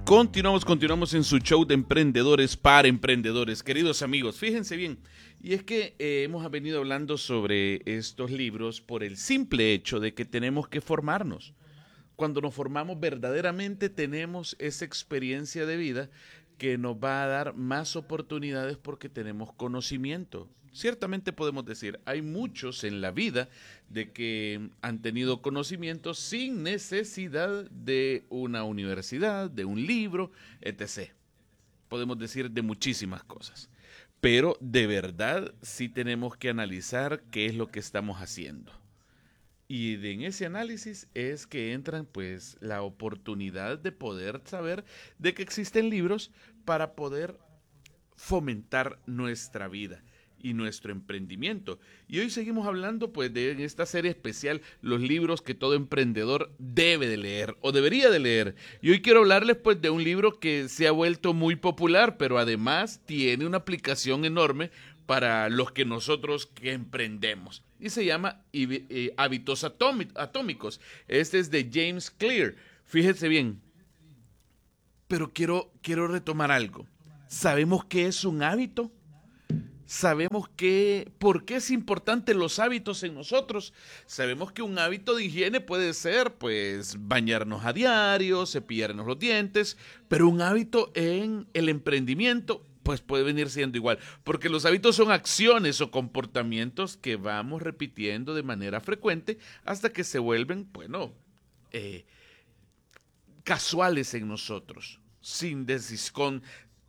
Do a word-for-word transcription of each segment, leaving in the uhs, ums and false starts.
Continuamos, continuamos en su show de emprendedores para emprendedores. Queridos amigos, fíjense bien, y es que eh, hemos venido hablando sobre estos libros por el simple hecho de que tenemos que formarnos. Cuando nos formamos verdaderamente tenemos esa experiencia de vida que nos va a dar más oportunidades porque tenemos conocimiento. Ciertamente podemos decir, hay muchos en la vida de que han tenido conocimiento sin necesidad de una universidad, de un libro, etcétera. Podemos decir de muchísimas cosas. Pero de verdad sí tenemos que analizar qué es lo que estamos haciendo. Y de- en ese análisis es que entran pues la oportunidad de poder saber de que existen libros para poder fomentar nuestra vida y nuestro emprendimiento. Y hoy seguimos hablando pues de en esta serie especial los libros que todo emprendedor debe de leer o debería de leer. Y hoy quiero hablarles pues de un libro que se ha vuelto muy popular, pero además tiene una aplicación enorme para los que nosotros que emprendemos. Y se llama eh, Hábitos Atómicos. Este es de James Clear. Fíjense bien, pero quiero, quiero retomar algo. ¿Sabemos qué es un hábito? Sabemos que, por qué es importante los hábitos en nosotros. Sabemos que un hábito de higiene puede ser, pues, bañarnos a diario, cepillarnos los dientes, pero un hábito en el emprendimiento, pues puede venir siendo igual, porque los hábitos son acciones o comportamientos que vamos repitiendo de manera frecuente hasta que se vuelven, bueno, eh, casuales en nosotros, sin decisión.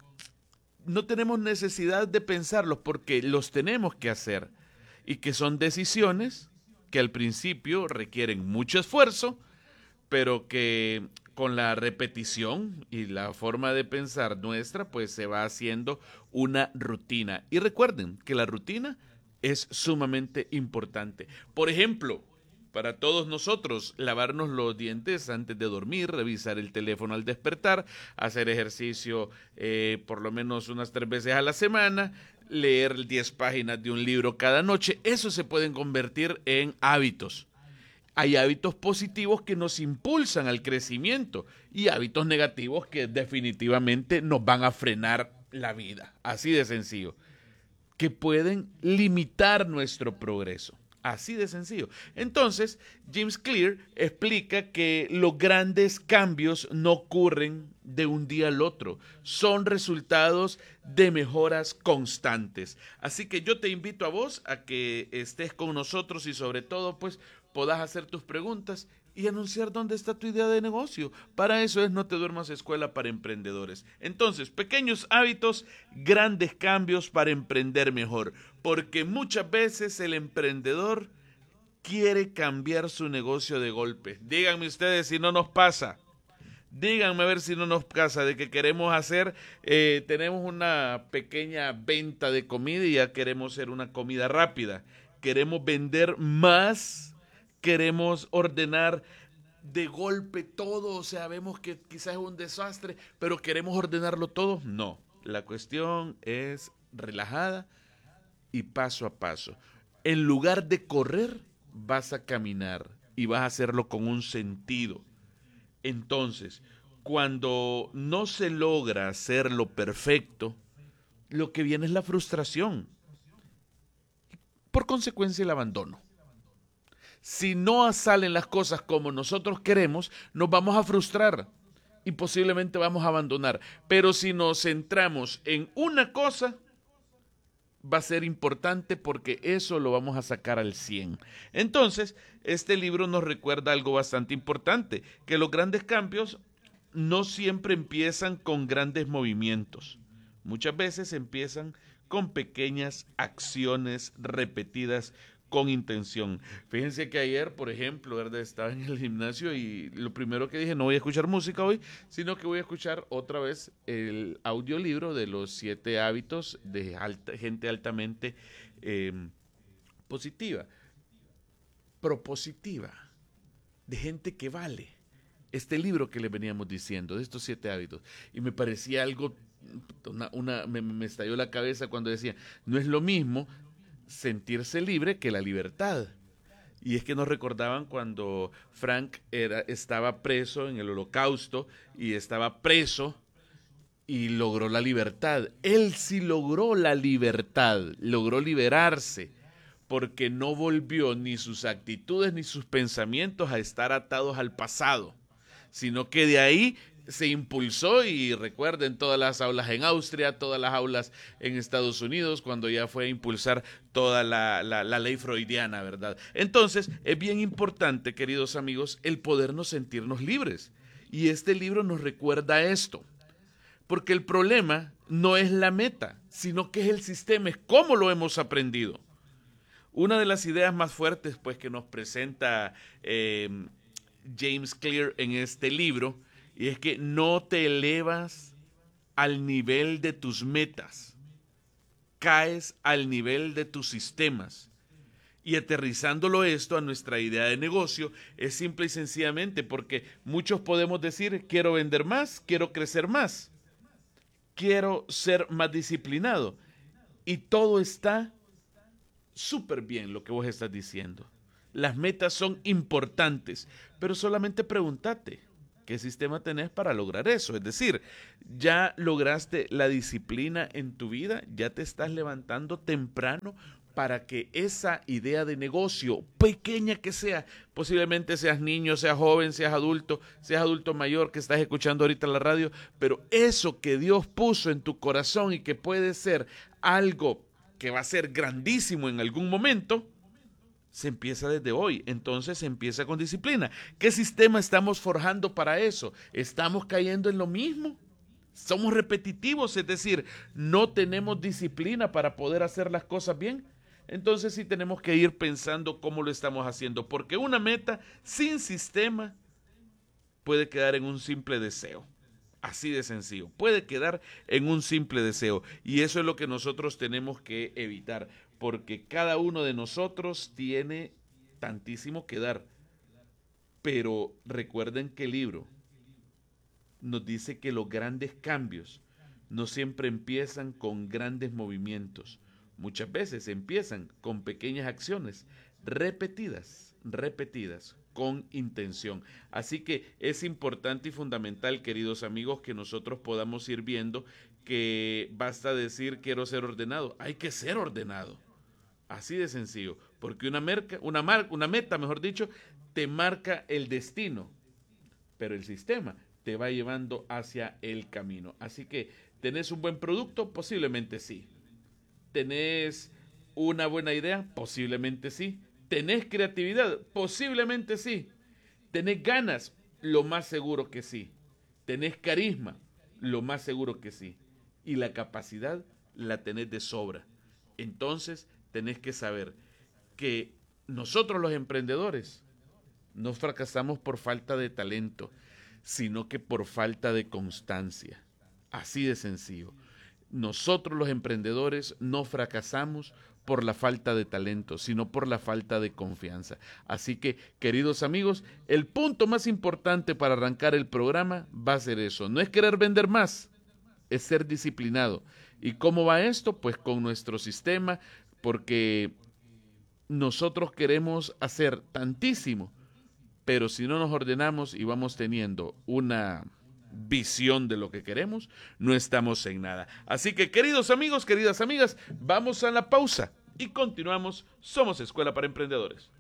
No tenemos necesidad de pensarlos porque los tenemos que hacer y que son decisiones que al principio requieren mucho esfuerzo, pero que con la repetición y la forma de pensar nuestra, pues se va haciendo una rutina. Y recuerden que la rutina es sumamente importante. Por ejemplo, para todos nosotros, lavarnos los dientes antes de dormir, revisar el teléfono al despertar, hacer ejercicio eh, por lo menos unas tres veces a la semana, leer diez páginas de un libro cada noche, eso se pueden convertir en hábitos. Hay hábitos positivos que nos impulsan al crecimiento y hábitos negativos que definitivamente nos van a frenar la vida, así de sencillo, que pueden limitar nuestro progreso. Así de sencillo. Entonces, James Clear explica que los grandes cambios no ocurren de un día al otro, son resultados de mejoras constantes. Así que yo te invito a vos a que estés con nosotros y sobre todo, pues, puedas hacer tus preguntas y anunciar dónde está tu idea de negocio. Para eso es No Te Duermas Escuela para Emprendedores. Entonces, pequeños hábitos, grandes cambios para emprender mejor. Porque muchas veces el emprendedor quiere cambiar su negocio de golpe. Díganme ustedes si no nos pasa. Díganme a ver si no nos pasa de que queremos hacer, eh, tenemos una pequeña venta de comida y ya queremos hacer una comida rápida. Queremos vender más, queremos ordenar de golpe todo, o sea, vemos que quizás es un desastre, pero queremos ordenarlo todo. No, la cuestión es relajada y paso a paso. En lugar de correr, vas a caminar y vas a hacerlo con un sentido. Entonces, cuando no se logra hacerlo perfecto, lo que viene es la frustración. Por consecuencia, el abandono. Si no salen las cosas como nosotros queremos, nos vamos a frustrar y posiblemente vamos a abandonar. Pero si nos centramos en una cosa, va a ser importante porque eso lo vamos a sacar al cien. Entonces, este libro nos recuerda algo bastante importante, que los grandes cambios no siempre empiezan con grandes movimientos. Muchas veces empiezan con pequeñas acciones repetidas con intención. Fíjense que ayer, por ejemplo, ¿verdad? Estaba en el gimnasio y lo primero que dije, no voy a escuchar música hoy, sino que voy a escuchar otra vez el audiolibro de los siete hábitos de alta, gente altamente eh, positiva, propositiva, de gente que vale. Este libro que le veníamos diciendo, de estos siete hábitos, y me parecía algo, una, una, me, me estalló la cabeza cuando decía, no es lo mismo sentirse libre que la libertad. Y es que nos recordaban cuando Frank era, estaba preso en el Holocausto y estaba preso y logró la libertad. Él sí logró la libertad, logró liberarse, porque no volvió ni sus actitudes ni sus pensamientos a estar atados al pasado, sino que de ahí se impulsó, y recuerden todas las aulas en Austria, todas las aulas en Estados Unidos, cuando ya fue a impulsar toda la, la, la ley freudiana, ¿verdad? Entonces, es bien importante, queridos amigos, el podernos sentirnos libres. Y este libro nos recuerda esto, porque el problema no es la meta, sino que es el sistema, es cómo lo hemos aprendido. Una de las ideas más fuertes, pues, que nos presenta eh, James Clear en este libro, y es que no te elevas al nivel de tus metas, caes al nivel de tus sistemas. Y aterrizándolo esto a nuestra idea de negocio, es simple y sencillamente porque muchos podemos decir, quiero vender más, quiero crecer más, quiero ser más disciplinado. Y todo está súper bien lo que vos estás diciendo. Las metas son importantes, pero solamente pregúntate, ¿qué sistema tenés para lograr eso? Es decir, ¿ya lograste la disciplina en tu vida? ¿Ya te estás levantando temprano para que esa idea de negocio, pequeña que sea, posiblemente seas niño, seas joven, seas adulto, seas adulto mayor que estás escuchando ahorita la radio, pero eso que Dios puso en tu corazón y que puede ser algo que va a ser grandísimo en algún momento, se empieza desde hoy. Entonces se empieza con disciplina. ¿Qué sistema estamos forjando para eso? ¿Estamos cayendo en lo mismo? ¿Somos repetitivos? Es decir, ¿no tenemos disciplina para poder hacer las cosas bien? Entonces sí tenemos que ir pensando cómo lo estamos haciendo, porque una meta sin sistema puede quedar en un simple deseo. Así de sencillo, puede quedar en un simple deseo, y eso es lo que nosotros tenemos que evitar, porque cada uno de nosotros tiene tantísimo que dar. Pero recuerden que el libro nos dice que los grandes cambios no siempre empiezan con grandes movimientos. Muchas veces empiezan con pequeñas acciones repetidas, repetidas, con intención. Así que es importante y fundamental, queridos amigos, que nosotros podamos ir viendo que basta decir quiero ser ordenado. Hay que ser ordenado. Así de sencillo, porque una, merca, una, mar, una meta, mejor dicho, te marca el destino, pero el sistema te va llevando hacia el camino. Así que, ¿tenés un buen producto? Posiblemente sí. ¿Tenés una buena idea? Posiblemente sí. ¿Tenés creatividad? Posiblemente sí. ¿Tenés ganas? Lo más seguro que sí. ¿Tenés carisma? Lo más seguro que sí. Y la capacidad la tenés de sobra. Entonces, tenés que saber que nosotros los emprendedores no fracasamos por falta de talento, sino que por falta de constancia. Así de sencillo. Nosotros los emprendedores no fracasamos por la falta de talento, sino por la falta de confianza. Así que, queridos amigos, el punto más importante para arrancar el programa va a ser eso. No es querer vender más, es ser disciplinado. ¿Y cómo va esto? Pues con nuestro sistema, porque nosotros queremos hacer tantísimo, pero si no nos ordenamos y vamos teniendo una visión de lo que queremos, no estamos en nada. Así que, queridos amigos, queridas amigas, vamos a la pausa y continuamos. Somos Escuela para Emprendedores.